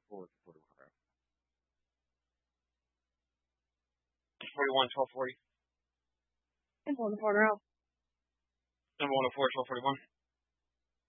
forward to 41. 41, 1240. And on the corner out. Number 104, 1241.